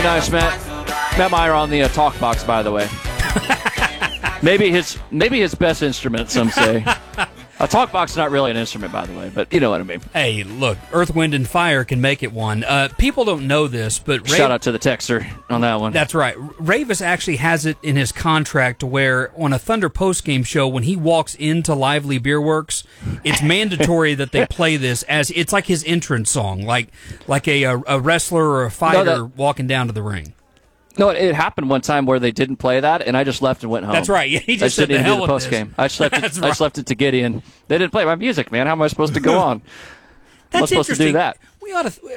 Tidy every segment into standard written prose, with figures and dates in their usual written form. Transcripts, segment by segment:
Nice, Matt Meyer on the talk box, by the way. maybe his best instrument, some say. A talk box is not really an instrument, by the way, but you know what I mean. Hey, look, Earth, Wind, and Fire can make it one. People don't know this, but shout out to the texter on that one. That's right. Ravis actually has it in his contract to where on a Thunder postgame show, when he walks into Lively Beer Works, it's mandatory that they play this as it's like his entrance song, like a wrestler or a fighter walking down to the ring. No, it happened one time where they didn't play that, and I just left and went home. That's right. Yeah, he just said didn't the do hell the with post this. game. I just left it to Gideon. They didn't play my music, man. How am I supposed to go on? That's I'm supposed to do that. We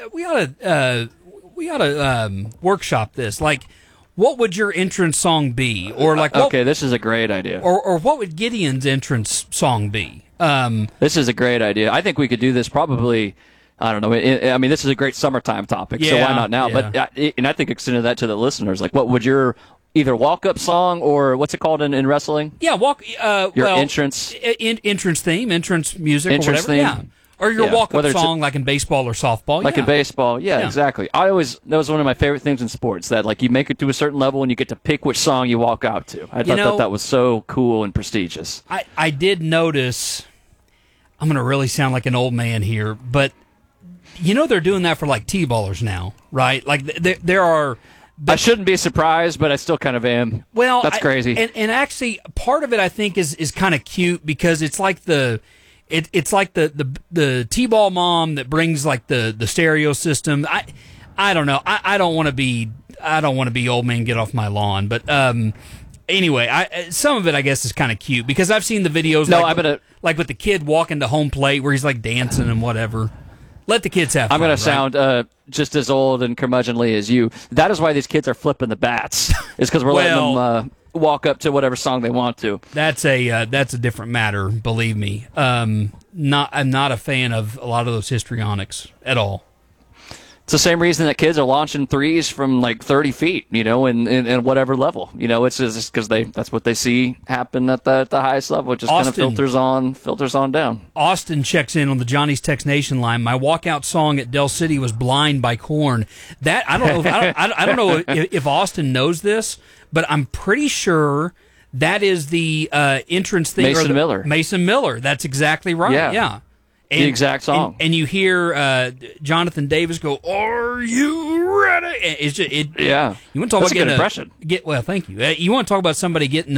ought to workshop this. Like, what would your entrance song be? Or like, okay, this is a great idea. Or what would Gideon's entrance song be? This is a great idea. I think we could do this probably. I don't know. I mean, this is a great summertime topic, so why not now? Yeah. But and I think extend that to the listeners. Like, what would your either walk-up song or what's it called in wrestling? Yeah, your entrance entrance theme, entrance music, entrance or whatever. theme. Yeah, or your walk-up song, like in baseball or softball. Like in baseball, yeah, exactly. That was one of my favorite things in sports. That like you make it to a certain level and you get to pick which song you walk out to. I thought that was so cool and prestigious. I did notice. I'm going to really sound like an old man here, but. They're doing that for like T-ballers now, right? Like there are. I shouldn't be surprised, but I still kind of am. Well, that's crazy. And actually, part of it I think is kind of cute because it's like it's like the T-ball mom that brings like the stereo system. I don't know. I don't want to be old man, get off my lawn. But anyway, some of it I guess is kind of cute because I've seen the videos. Like with the kid walking to home plate where he's like dancing and whatever. Let the kids have fun. I'm going to right? sound just as old and curmudgeonly as you. That is why these kids are flipping the bats. Is because we're letting them walk up to whatever song they want to. That's a different matter, believe me. I'm not a fan of a lot of those histrionics at all. It's the same reason that kids are launching threes from like 30 feet, in whatever level. It's just because that's what they see happen at the highest level. It just kind of filters on down. Austin checks in on the Johnny's Text Nation line. My walkout song at Del City was "Blind" by Korn. That I don't know. I don't know if Austin knows this, but I'm pretty sure that is the entrance thing. Mason Miller. That's exactly right. Yeah. The exact song, and you hear Jonathan Davis go, "Are you ready?" It's just yeah. You want to talk That's about a good impression? Well, thank you. You want to talk about somebody getting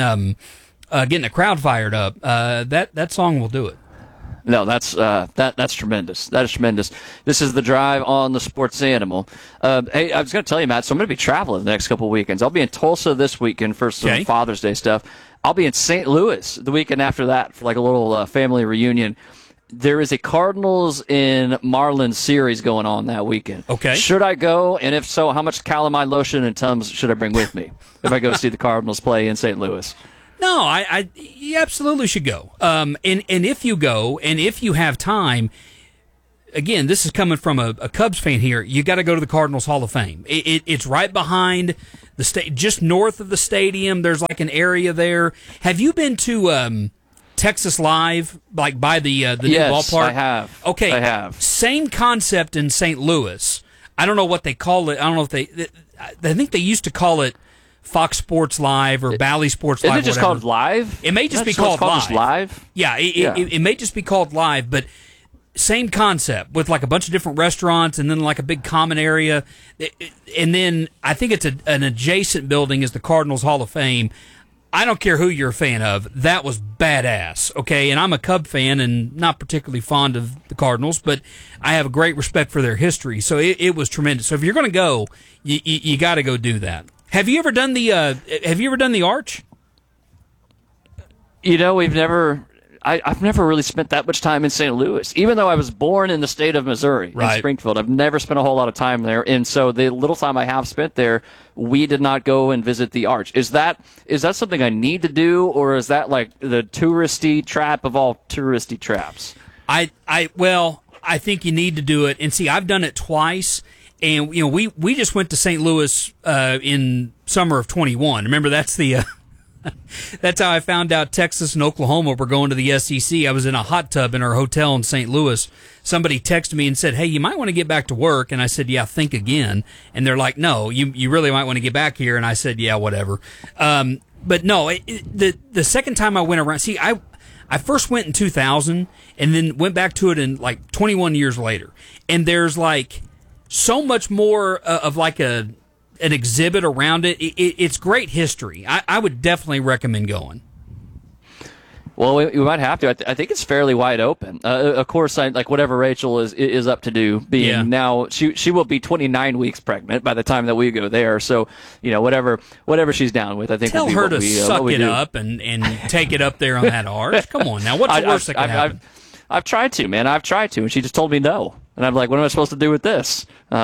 a crowd fired up? That song will do it. No, that's tremendous. That is tremendous. This is The Drive on the Sports Animal. Hey, I was going to tell you, Matt, so I'm going to be traveling the next couple of weekends. I'll be in Tulsa this weekend for some Father's Day stuff. I'll be in St. Louis the weekend after that for like a little family reunion. There is a Cardinals in Marlins series going on that weekend. Okay. Should I go? And if so, how much calamine lotion and Tums should I bring with me if I go see the Cardinals play in St. Louis? No, you absolutely should go. And if you go, and if you have time, again, this is coming from a Cubs fan here, you got to go to the Cardinals Hall of Fame. It's right behind the just north of the stadium. There's like an area there. Have you been to Texas Live, like by the new ballpark? Yes, I have. Okay, I have. Same concept in St. Louis. I don't know what they call it. I don't know if I think they used to call it Fox Sports Live or Bally Sports Live. Is it just called Live? It may just be called Live. Just Live? Yeah, it may just be called Live, but same concept with like a bunch of different restaurants and then like a big common area. And then I think it's an adjacent building is the Cardinals Hall of Fame. I don't care who you're a fan of. That was badass, okay? And I'm a Cub fan and not particularly fond of the Cardinals, but I have a great respect for their history. So it was tremendous. So if you're going to go, you got to go do that. Have you ever done the Arch? I've never really spent that much time in St. Louis, even though I was born in the state of Missouri, in Springfield. I've never spent a whole lot of time there, and so the little time I have spent there, we did not go and visit the Arch. Is that something I need to do, or is that like the touristy trap of all touristy traps? I think you need to do it, and see, I've done it twice, and we just went to St. Louis in summer of 21. Remember, that's the That's how I found out Texas and Oklahoma were going to the SEC. I was in a hot tub in our hotel in St. Louis. Somebody texted me and said, hey, you might want to get back to work. And I said, yeah, think again. And they're like, no, you really might want to get back here. And I said, yeah, whatever. But no, the second time I went around, see, I first went in 2000 and then went back to it in like 21 years later. And there's like so much more of like an exhibit around it. It's great history. I would definitely recommend going. Well, we might have to. I think it's fairly wide open. Of course, like whatever Rachel is up to do, being now she will be 29 weeks pregnant by the time that we go there. So whatever she's down with, I think tell her to suck it up and take it up there on that arch. Come on now, what's the worst that can happen? I've tried to, man. I've tried to, and she just told me no. And I'm like, what am I supposed to do with this?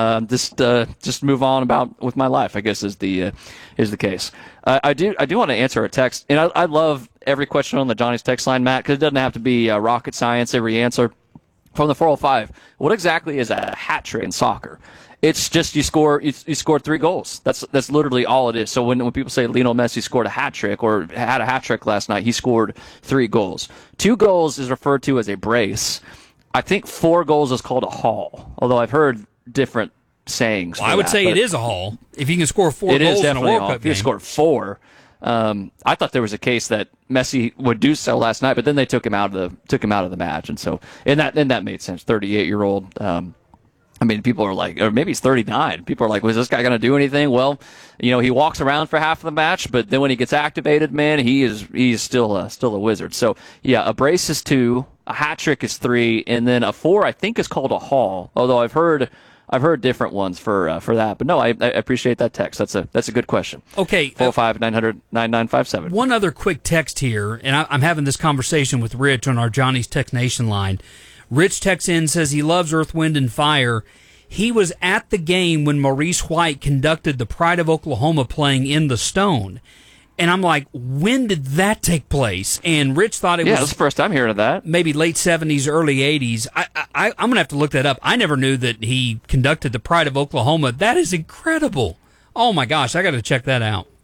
Just move on about with my life, I guess is the case. I do want to answer a text, and I love every question on the Johnny's text line, Matt, because it doesn't have to be rocket science every answer. From the 405, what exactly is a hat trick in soccer? It's just you scored 3 goals. That's literally all it is. So when people say Lionel Messi scored a hat trick or had a hat trick last night, he scored 3 goals. 2 goals is referred to as a brace. I think 4 goals is called a haul, although I've heard different sayings. Well, I would say it is a haul. If you can score 4 goals in a World Cup game. If you scored 4. I thought there was a case that Messi would do so last night, but then they took him out of the match, and so and that made sense. 38-year-old. I mean, people are like, or maybe he's 39. People are like, was this guy going to do anything? Well, he walks around for half of the match, but then when he gets activated, man, he's still a wizard. So yeah, a brace is 2, a hat trick is 3, and then a 4 I think is called a haul. Although I've heard different ones for that. But no, I appreciate that text. That's a good question. Okay. 405-900-9957. One other quick text here, and I'm having this conversation with Rich on our Johnny's Text Nation line. Rich texts in, says he loves Earth, Wind, and Fire. He was at the game when Maurice White conducted the Pride of Oklahoma playing in the Stone. And I'm like, when did that take place? And Rich thought it was... Yeah, that's the first time hearing of that. Maybe late 70s, early 80s. I'm going to have to look that up. I never knew that he conducted the Pride of Oklahoma. That is incredible. Oh, my gosh, I got to check that out.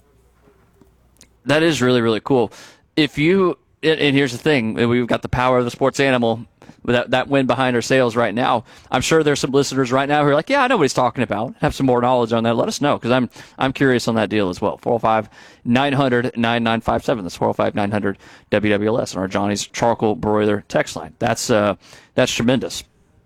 That is really, really cool. And here's the thing. We've got the power of the sports animal. That wind behind our sails right now. I'm sure there's some listeners right now who are like, yeah, I know what he's talking about. Have some more knowledge on that. Let us know, because I'm curious on that deal as well. 405-900-9957. That's 405-900-WWLS on our Johnny's Charcoal Broiler text line. That's tremendous.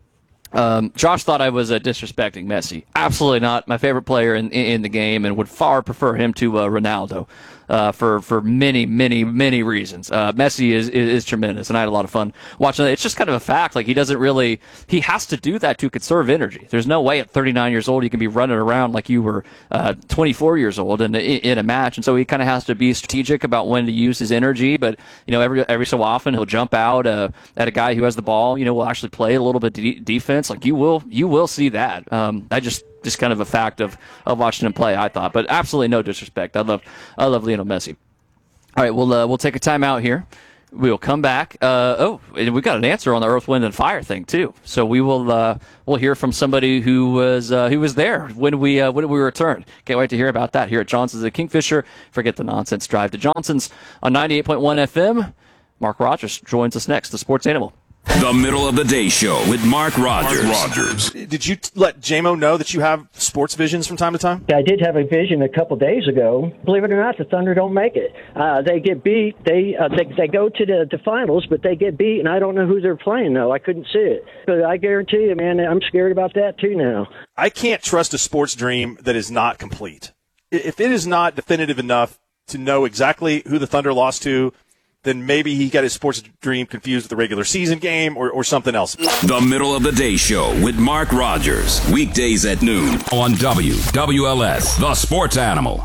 Josh thought I was disrespecting Messi. Absolutely not. My favorite player in the game, and would far prefer him to Ronaldo for many, many, many reasons. Messi is tremendous, and I had a lot of fun watching it. It's just kind of a fact. Like, he has to do that to conserve energy. There's no way at 39 years old you can be running around like you were 24 years old in a match, and so he kind of has to be strategic about when to use his energy. But every so often he'll jump out at a guy who has the ball. Will actually play a little bit defense. Like, you will see that. I just kind of a fact of watching him play, I thought. But absolutely no disrespect. I love Lionel Messi. All right, we'll take a timeout here. We'll come back. And we got an answer on the Earth, Wind, and Fire thing too. So we'll hear from somebody who was there when we returned. Can't wait to hear about that here at Johnson's at Kingfisher. Forget the nonsense. Drive to Johnson's on 98.1 FM. Mark Rogers joins us next. The Sports Animal. The Middle of the Day Show with Mark Rogers. Did you let JMO know that you have sports visions from time to time? I did have a vision a couple days ago. Believe it or not, the Thunder don't make it. They get beat. They go to the finals, but they get beat, and I don't know who they're playing, though. I couldn't see it. But I guarantee you, man, I'm scared about that, too, now. I can't trust a sports dream that is not complete. If it is not definitive enough to know exactly who the Thunder lost to, then maybe he got his sports dream confused with the regular season game or something else. The Middle of the Day Show with Mark Rogers. Weekdays at noon on WWLS, The Sports Animal.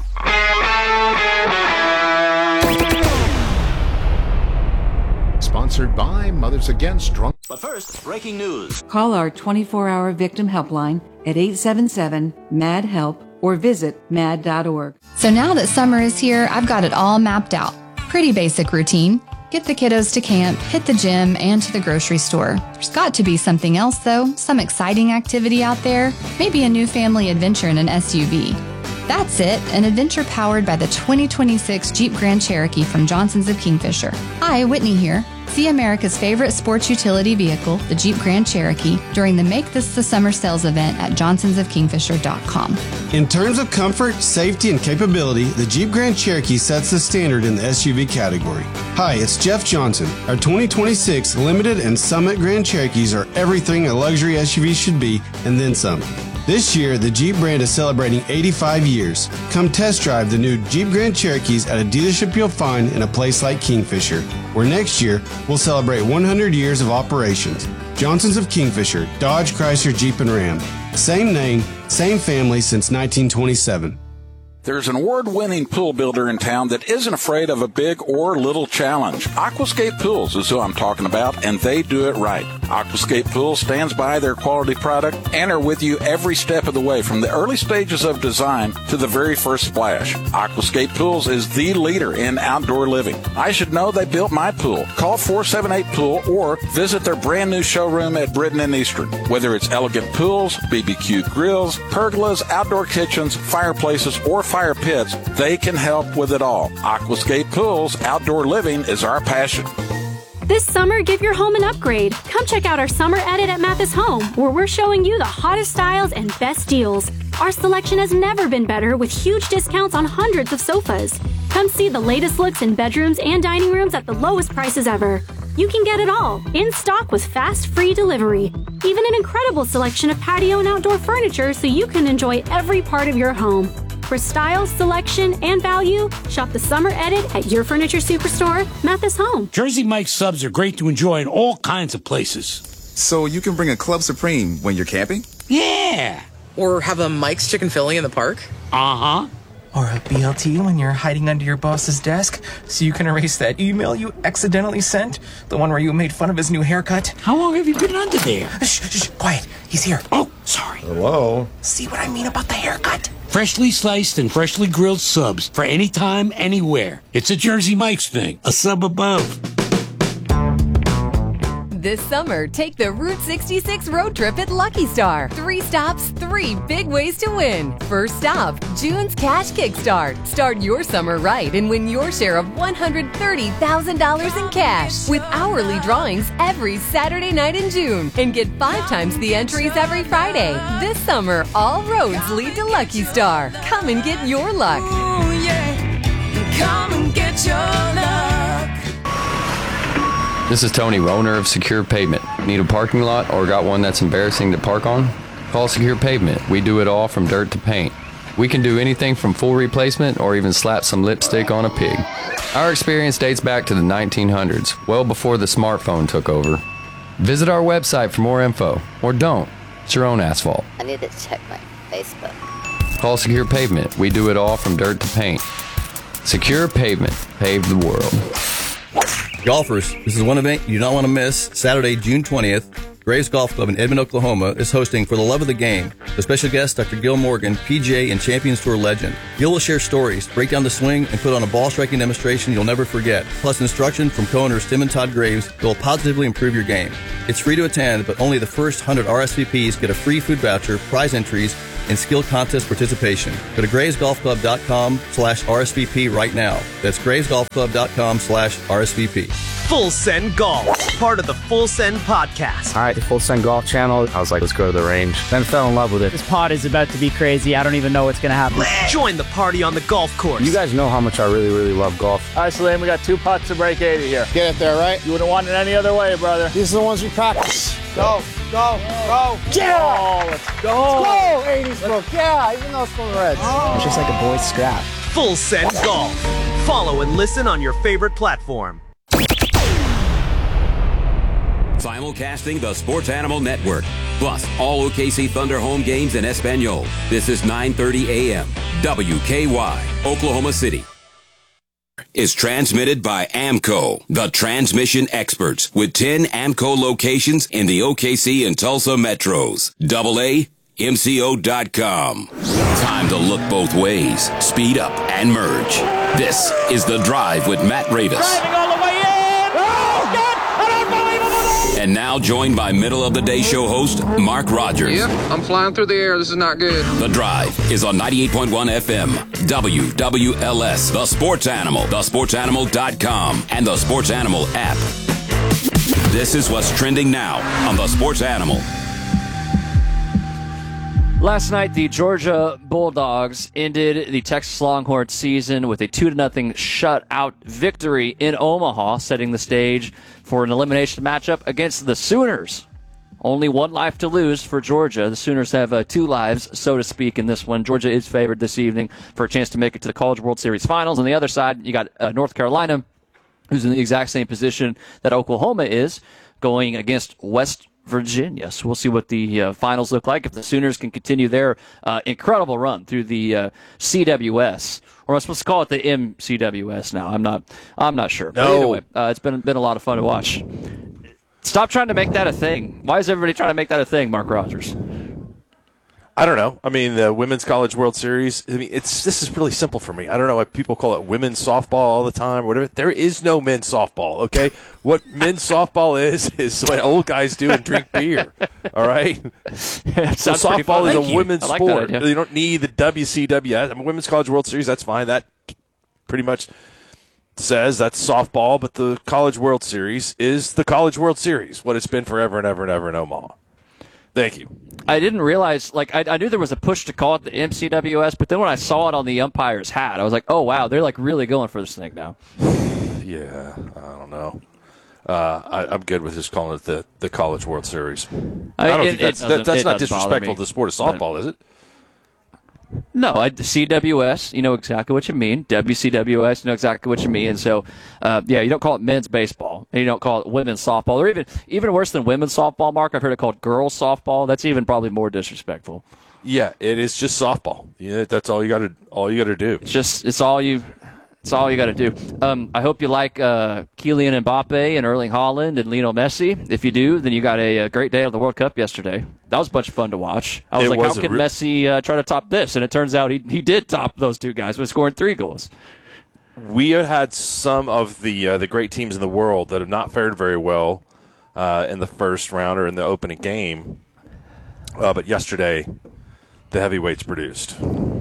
Sponsored by Mothers Against Drunk. But first, breaking news. Call our 24-hour victim helpline at 877-MAD-HELP or visit mad.org. So now that summer is here, I've got it all mapped out. Pretty basic routine. Get the kiddos to camp, hit the gym, and to the grocery store. There's got to be something else, though. Some exciting activity out there. Maybe a new family adventure in an SUV. That's it, an adventure powered by the 2026 Jeep Grand Cherokee from Johnson's of Kingfisher. Hi, Whitney here. See America's favorite sports utility vehicle, the Jeep Grand Cherokee, during the Make This the Summer sales event at johnsonsofkingfisher.com. In terms of comfort, safety, and capability, the Jeep Grand Cherokee sets the standard in the SUV category. Hi, it's Jeff Johnson. Our 2026 Limited and Summit Grand Cherokees are everything a luxury SUV should be, and then some. This year, the Jeep brand is celebrating 85 years. Come test drive the new Jeep Grand Cherokees at a dealership you'll find in a place like Kingfisher, where next year we'll celebrate 100 years of operations. Johnson's of Kingfisher, Dodge, Chrysler, Jeep, and Ram. Same name, same family since 1927. There's an award-winning pool builder in town that isn't afraid of a big or little challenge. Aquascape Pools is who I'm talking about, and they do it right. Aquascape Pools stands by their quality product and are with you every step of the way, from the early stages of design to the very first splash. Aquascape Pools is the leader in outdoor living. I should know they built my pool. Call 478-POOL or visit their brand new showroom at Britton and Eastern. Whether it's elegant pools, BBQ grills, pergolas, outdoor kitchens, fireplaces, or fire pits, they can help with it all. Aquascape Pools, outdoor living is our passion. This summer, give your home an upgrade. Come check out our summer edit at Mathis Home, where we're showing you the hottest styles and best deals. Our selection has never been better, with huge discounts on hundreds of sofas. Come see the latest looks in bedrooms and dining rooms at the lowest prices ever. You can get it all, in stock with fast, free delivery. Even an incredible selection of patio and outdoor furniture so you can enjoy every part of your home. For style, selection, and value, shop the summer edit at your furniture superstore, Mathis Home. Jersey Mike's subs are great to enjoy in all kinds of places. So you can bring a Club Supreme when you're camping? Yeah! Or have a Mike's Chicken Philly in the park? Uh-huh. Or a BLT when you're hiding under your boss's desk so you can erase that email you accidentally sent? The one where you made fun of his new haircut? How long have you been under there? Shh, quiet. He's here. Oh, sorry. Hello? See what I mean about the haircut? Freshly sliced and freshly grilled subs for any time, anywhere. It's a Jersey Mike's thing. A sub above. This summer, take the Route 66 road trip at Lucky Star. 3 stops, 3 big ways to win. First stop, June's Cash Kickstart. Start your summer right and win your share of $130,000 in cash with hourly drawings every Saturday night in June. And get 5 times the entries every Friday. This summer, all roads lead to Lucky Star. Come and get your luck. Ooh, yeah. Come and get your luck. This is Tony, owner of Secure Pavement. Need a parking lot or got one that's embarrassing to park on? Call Secure Pavement. We do it all from dirt to paint. We can do anything from full replacement or even slap some lipstick on a pig. Our experience dates back to the 1900s, well before the smartphone took over. Visit our website for more info, or don't. It's your own asphalt. I need to check my Facebook. Call Secure Pavement. We do it all from dirt to paint. Secure Pavement. Pave the world. Golfers, this is one event you don't want to miss. Saturday, June 20th, Graves Golf Club in Edmond, Oklahoma is hosting For the Love of the Game. The special guest, Dr. Gil Morgan, PGA and Champions Tour legend. Gil will share stories, break down the swing, and put on a ball striking demonstration you'll never forget. Plus instruction from co-owners Tim and Todd Graves that will positively improve your game. It's free to attend, but only the first 100 RSVPs get a free food voucher, prize entries, and skill contest participation. Go to gravesgolfclub.com/RSVP right now. That's gravesgolfclub.com/RSVP. Full Send Golf, part of the Full Send podcast. All right, the Full Send Golf channel. I was like, let's go to the range. Then fell in love with it. This pod is about to be crazy. I don't even know what's going to happen. Join the party on the golf course. You guys know how much I really, really love golf. All right, Salim, we got 2 putts to break 80 here. Get it there, right? You wouldn't want it any other way, brother. These are the ones we practice. Go, go, go. Yeah! Oh, let's go. Let's go, 80s, bro. Yeah, even though it's from the Reds. Oh. It's just like a boy's scrap. Full Send Golf. Follow and listen on your favorite platform. Simulcasting the Sports Animal Network, plus all OKC Thunder home games in Espanol. This is 9:30 a.m. WKY, Oklahoma City. Is transmitted by AMCO, the transmission experts, with 10 AMCO locations in the OKC and Tulsa metros. AAMCO.com. Time to look both ways, speed up, and merge. This is The Drive with Matt Ravis. Driving all the way in! Oh, God! An unbelievable move! And now joined by middle of the day show host Mark Rogers. Yep, I'm flying through the air. This is not good. The Drive is on 98.1 FM, WWLS, The Sports Animal, thesportsanimal.com, and the Sports Animal app. This is what's trending now on The Sports Animal. Last night, the Georgia Bulldogs ended the Texas Longhorns season with a 2-0 shutout victory in Omaha, setting the stage for an elimination matchup against the Sooners. Only one life to lose for Georgia. The Sooners have 2 lives, so to speak, in this one. Georgia is favored this evening for a chance to make it to the College World Series Finals. On the other side, you got North Carolina, who's in the exact same position that Oklahoma is, going against West Virginia. So we'll see what the finals look like if the Sooners can continue their incredible run through the CWS. Or am I supposed to call it the MCWS now? I'm not sure. No. But either way, it's been a lot of fun to watch. Stop trying to make that a thing. Why is everybody trying to make that a thing, Mark Rogers? I don't know. I mean, the Women's College World Series, this is really simple for me. I don't know why people call it women's softball all the time or whatever. There is no men's softball, okay? What men's softball is what old guys do and drink beer, all right? So softball is a women's sport. You don't need the WCWS. I mean, Women's College World Series, that's fine. That pretty much says that's softball, but the College World Series is the College World Series, what it's been forever and ever and ever in Omaha. Thank you. I didn't realize, I knew there was a push to call it the MCWS, but then when I saw it on the umpire's hat, I was like, oh, wow, they're really going for this thing now. Yeah, I don't know. I'm good with just calling it the College World Series. I don't think that's not disrespectful to the sport of softball, is it? No, CWS, you know exactly what you mean. WCWS, you know exactly what you mean. And so, you don't call it men's baseball, and you don't call it women's softball, or even worse than women's softball, Mark, I've heard it called girls softball. That's even probably more disrespectful. Yeah, it is just softball. Yeah, that's all you got to do. It's all you got to do. I hope you like Kylian Mbappe and Erling Haaland and Lionel Messi. If you do, then you got a great day of the World Cup yesterday. That was a bunch of fun to watch. I was how can Messi try to top this? And it turns out he did top those 2 guys by scoring 3 goals. We have had some of the great teams in the world that have not fared very well in the first round or in the opening game. But yesterday, the heavyweights produced.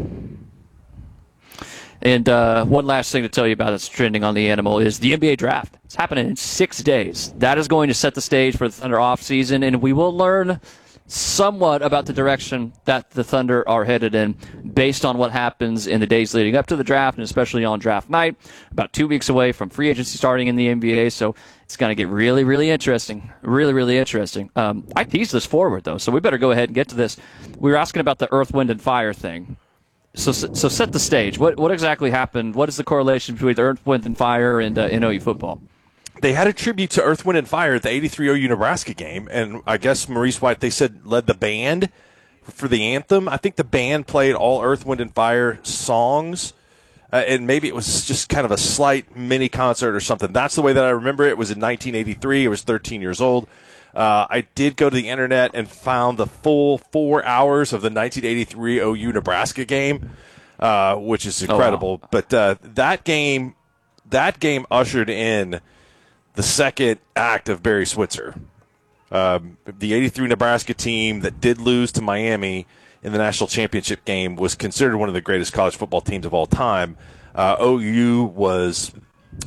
And one last thing to tell you about that's trending on the Animal is the NBA draft. It's happening in 6 days. That is going to set the stage for the Thunder offseason, and we will learn somewhat about the direction that the Thunder are headed in based on what happens in the days leading up to the draft, and especially on draft night, about 2 weeks away from free agency starting in the NBA. So it's going to get really, really interesting. Really, really interesting. I teased this forward, though, so we better go ahead and get to this. We were asking about the Earth, Wind, and Fire thing. So set the stage. What exactly happened? What is the correlation between Earth, Wind, and Fire and OU football? They had a tribute to Earth, Wind, and Fire at the 83 OU Nebraska game, and I guess Maurice White, they said, led the band for the anthem. I think the band played all Earth, Wind, and Fire songs, and maybe it was just kind of a slight mini concert or something. That's the way that I remember it. It was in 1983. I was 13 years old. I did go to the internet and found the full 4 hours of the 1983 OU Nebraska game, which is incredible. Oh, wow. But that game ushered in the second act of Barry Switzer. The 83 Nebraska team that did lose to Miami in the national championship game was considered one of the greatest college football teams of all time. OU was